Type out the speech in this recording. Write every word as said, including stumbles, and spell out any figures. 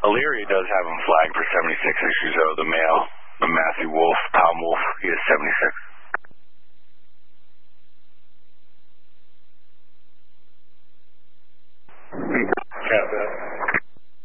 Elyria does have him flagged for seventy-six issues, though, the male, the Matthew Wolf, Tom Wolf, he is seventy-six.